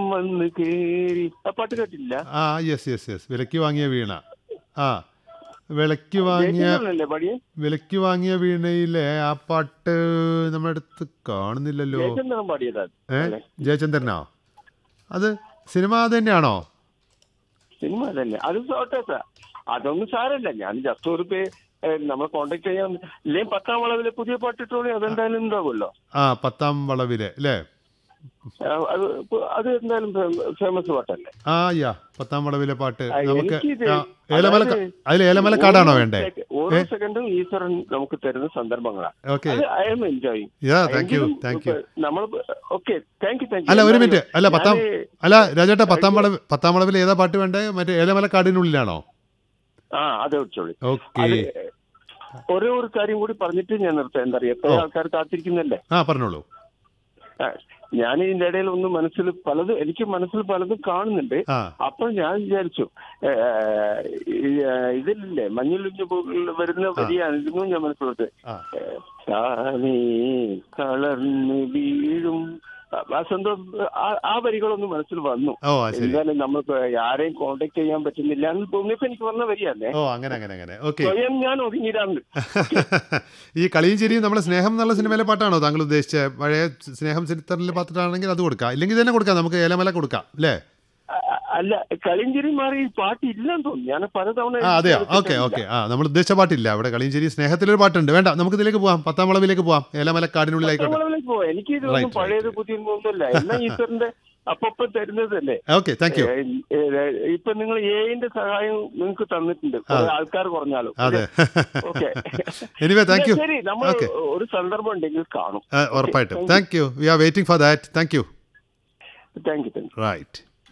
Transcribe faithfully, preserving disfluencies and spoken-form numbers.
വന്ന് കേറി ആ പാട്ട് കേട്ടില്ല? ആ യെസ് യെസ് യെസ് വിലക്ക് വാങ്ങിയ വീണ. ആ വിലക്ക് വാങ്ങിയ ജയചന്ദ്രനല്ലേ പാടിയെ? വിലക്ക് വാങ്ങിയ വീണയിലെ ആ പാട്ട് നമ്മുടെ അടുത്ത് കാണുന്നില്ലല്ലോ. ജയചന്ദ്രൻ പാടിയതാ ഏ അല്ലേ? ജയചന്ദ്രനോ? അത് സിനിമ അത് തന്നെയാണോ? സിനിമ അതല്ലേ, അത് ഷോട്ടേസാ. അതൊന്നും സാരല്ല. ഞാൻ ജസ്റ്റ് ഒരു പേ നമ്മളെ കോണ്ടാക്ട് ചെയ്യാൻ ഇല്ലെങ്കിൽ പത്താം വളവിലെ പുതിയ പാട്ടിട്ടോളി, അതെന്തായാലും ഉണ്ടാവുമല്ലോ. ആ പത്താം വളവിലെ അല്ലേ? അത് അത് എന്തായാലും ഫേമസ് പാട്ടല്ലേ? ആ യാ പത്താം വളവിലെ പാട്ട് ആ, നമുക്ക് എനിക്കിത് ഏലമല അതായത് അതിൽ ഏലമലക്കാടാണോ വേണ്ടേ? ഓരോ സെക്കൻഡും ഈശ്വരൻ നമുക്ക് തരുന്ന സന്ദർഭങ്ങളാണ്. ഓക്കെ അത് I M enjoy. Yeah thank you thank you. നമ്മൾ ഓക്കെ, താങ്ക് യു താങ്ക് അല്ല യു. ഒരു മിനിറ്റ്, അല്ല പത്താം അല്ല രാജേട്ടാ പത്താം വളവ് പത്താം വളവിൽ ഏതാ പാട്ട് വേണ്ടേ? മറ്റേ ഏലമലക്കാടിനുള്ളിലാണോ? ആ അത് വെച്ചോളി. ഓക്കെ ഓരോ ഒരു കാര്യം കൂടി പറഞ്ഞിട്ട് ഞാൻ നിർത്താം. എന്താ പറയാ, എത്ര ആൾക്കാർ കാത്തിരിക്കുന്നല്ലേ. ആ പറഞ്ഞോളൂ. ഞാൻ ഇതിന്റെ ഇടയിൽ ഒന്ന് മനസ്സിൽ പലതും എനിക്ക് മനസ്സിൽ പലതും കാണുന്നുണ്ട്. അപ്പോൾ ഞാൻ വിചാരിച്ചു ഇതില്ലേ മഞ്ഞുലിഞ്ഞു വരുന്ന വരിയായിരുന്നു ഞാൻ മനസ്സിലോട്ട്. താനേ കളർന്ന് വീഴും സന്തോഷം, ആ വരികളൊന്നും മനസ്സിൽ വന്നു. എന്തായാലും നമുക്ക് ആരെയും കോണ്ടാക്ട് ചെയ്യാൻ പറ്റുന്നില്ല എന്ന് തോന്നിയപ്പോ എനിക്ക് വന്ന വരിയല്ലേ. സ്വയം ഞാൻ ഒതുങ്ങിയിടാറുണ്ട്. ഈ കളിയും ചിരിയും നമ്മുടെ സ്നേഹം എന്നുള്ള സിനിമയിലെ പാട്ടാണോ താങ്കൾ ഉദ്ദേശിച്ചത്? പഴയ സ്നേഹം ചരിത്രത്തിലെ പാട്ടാണെങ്കിൽ അത് കൊടുക്കാം, ഇല്ലെങ്കിൽ തന്നെ കൊടുക്കാം, നമുക്ക് ഏലമല കൊടുക്കാം അല്ലേ? അല്ല, കളിഞ്ചേരി മാറി പാട്ട് ഇല്ലെന്ന് തോന്നുന്നു. ഞാൻ പലതവണ അതെയോ? Okay okay. ആ നമ്മൾ ഉദ്ദേശിച്ച പാട്ടില്ല അവിടെ. കളിഞ്ചേരി സ്നേഹത്തിലൊരു പാട്ടുണ്ട്. വേണ്ട, നമുക്ക് ഇതിലേക്ക് പോവാം, പത്താം വളവിലേക്ക് പോവാം, ഏലമലക്കാടിനുള്ളിലായിക്കോട്ടെ. പോവാം. എനിക്ക് ഇതൊന്നും പഴയത് പുതിയൊന്നുമല്ല, എല്ലാം ഈശ്വരന്റെ അപ്പൊ തരുന്നതല്ലേ. Okay thank you. ഇപ്പൊ നിങ്ങൾ എന്റെ സഹായം നിങ്ങൾക്ക് തന്നിട്ടുണ്ട്, ആൾക്കാർ കുറഞ്ഞാലും. Okay anyway thank you. ശരി, നമ്മൾ ഒരു സന്ദർഭം ഉണ്ടെങ്കിൽ കാണും. ഉറപ്പായിട്ടും. Thank you. V are waiting for that. Thank you. Thank you. Right.